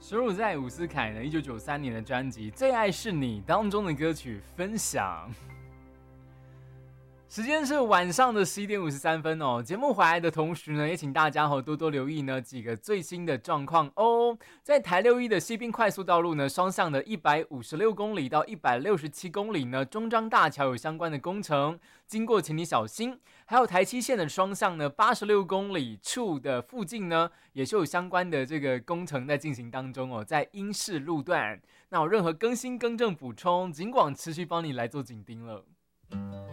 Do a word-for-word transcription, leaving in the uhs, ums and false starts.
收录在伍思凯呢一九九三年的专辑《最爱是你》当中的歌曲分享。时间是晚上的十一点五十三分哦。节目回来的同时呢，也请大家多多留意呢几个最新的状况哦。在台六一的西滨快速道路呢，双向的一百五十六公里到一百六十七公里呢，中彰大桥有相关的工程，经过请你小心。还有台七线的双向呢，八十六公里处的附近呢，也是有相关的这个工程在进行当中哦，在英式路段。那有任何更新更正补充，尽管持续帮你来做紧盯了。